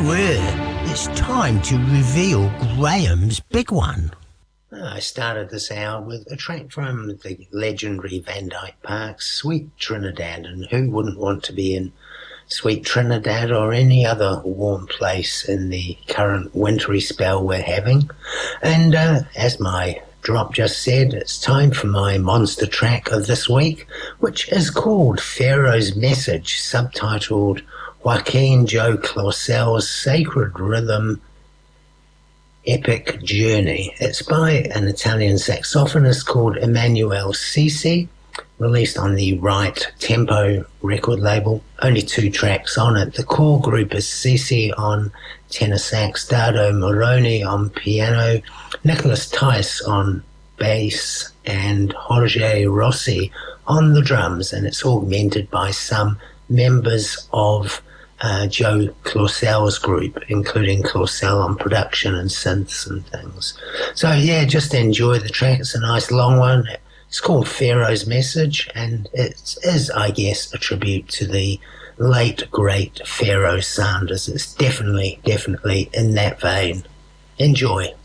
Well, it's time to reveal Graham's big one. I started this hour with a track from the legendary Van Dyke Parks, Sweet Trinidad, and who wouldn't want to be in Sweet Trinidad or any other warm place in the current wintry spell we're having? And as my drop just said, it's time for my monster track of this week, which is called Pharaoh's Message, subtitled Joaquin Joe Clausel's Sacred Rhythm Epic Journey. It's by an Italian saxophonist called Emanuele Sisi, released on the Right Tempo record label. Only 2 tracks on it. The core group is Sisi on tenor sax, Dardo Moroni on piano, Nicholas Tice on bass, and Jorge Rossi on the drums, and it's augmented by some members of Joe Clausel's group, including Clausel on production and synths and things. So yeah, just enjoy the track. It's a nice long one. It's called Pharaoh's Message, and it is, I guess, a tribute to the late, great Pharoah Sanders. It's definitely in that vein. Enjoy.